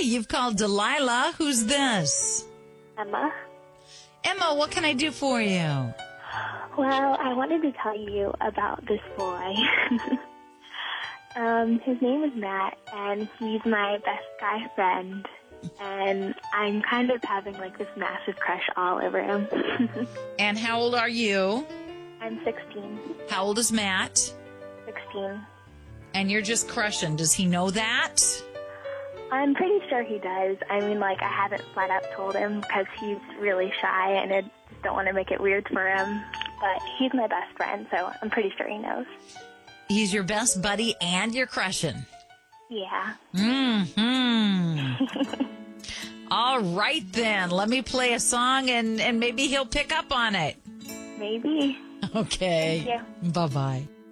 you've called Delilah. Who's this? Emma. Emma, what can I do for you? Well, I wanted to tell you about this boy. His name is Matt, and he's my best guy friend. And I'm kind of having like this massive crush all over him. And how old are you? I'm 16. How old is Matt? 16. And you're just crushing. Does he know that? I'm pretty sure he does. I mean, like, I haven't flat out told him because he's really shy and I just don't want to make it weird for him. But he's my best friend, so I'm pretty sure he knows. He's your best buddy and you're crushing. Yeah. Mm-hmm. All right, then. Let me play a song and maybe he'll pick up on it. Maybe. Okay. Thank you. Bye-bye.